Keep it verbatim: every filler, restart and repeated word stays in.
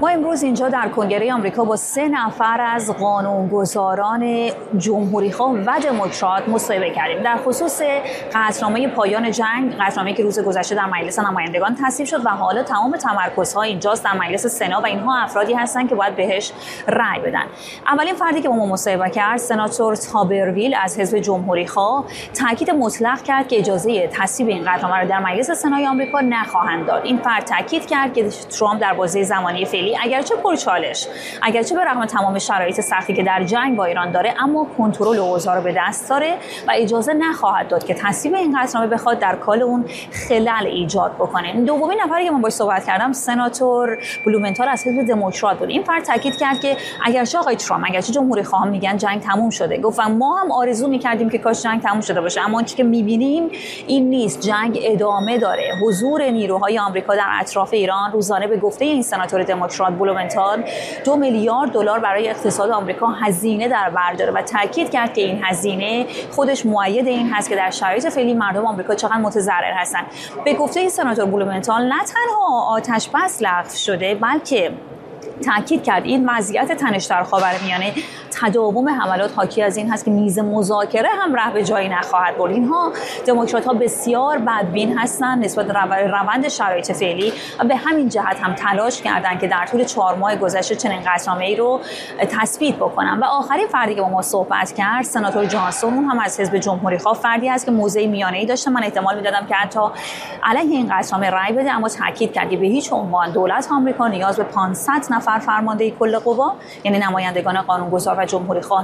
ما امروز اینجا در کنگره آمریکا با سه نفر از قانونگذاران جمهوری‌خواه و دموکرات مصاحبه کردیم در خصوص قطعنامه پایان جنگ، قطعنامه‌ای که روز گذشته در مجلس نمایندگان تصویب شد و حالا تمام تمرکزها اینجاست در مجلس سنا و اینها افرادی هستند که باید بهش رأی بدن. اولین فردی که با ما مصاحبه کرد سناتور تابرویل از حزب جمهوری‌خواه تاکید مطلق کرد که اجازه تصویب این قطعنامه را در مجلس سنای آمریکا نخواهند داد. این فرد تاکید کرد که ترامپ در بازه زمانی فعلی اگرچه پرچالش، اگرچه به رغم تمام شرایط سختی که در جنگ با ایران داره، اما کنترل اوضاع رو به دست داره و اجازه نخواهد داد که تصویب این قطعنامه بخواد در کال اون خلل ایجاد بکنه. دومین نفری که من باهاش صحبت کردم سناتور بلومنتال از حزب دموکرات بود. این فرد تاکید کرد که اگرچه آقای ترامپ، اگرچه جمهوری‌خواهان میگن جنگ تموم شده، گفتم ما هم آرزو می‌کردیم که کاش جنگ تموم شده باشه، اما آنچه که می‌بینیم این نیست. جنگ ادامه داره. حضور نیروهای آمریکا در اطراف ایران روزانه به گفته این سناتور دموکرات بلومنتال دو میلیارد دلار برای اقتصاد آمریکا هزینه در بر داره و تاکید کرد که این هزینه خودش مؤید این هست که در شرایط فعلی مردم آمریکا چقدر متضرر هستن. به گفته این سناتور بلومنتال نه تنها آتش بس لغو شده، بلکه تاکید کرد این وضعیت تنش در خاورمیانه تداوم حملات حاکی از این هست که میز مذاکره هم ره به جایی نخواهد برد. اینها دموکرات‌ها بسیار بدبین هستند نسبت به روند شرایط فعلی و به همین جهت هم تلاش کردند که در طول چهار ماه گذشته چنین قطعنامه‌ای رو تثبیت بکنن. و آخرین فردی که با ما صحبت کرد سناتور جانسون، اون هم از حزب جمهوری‌خواه، فردی است که موضع میانه‌ای داشته. من احتمال میدادم که حتی علیه این قطعنامه رأی بده، اما تاکید کرد که به هیچ عنوان دولت آمریکا نیاز به پانصد نفر فرمانده کل قوا، یعنی نمایندگان قانونگذار و جمهوری‌خواه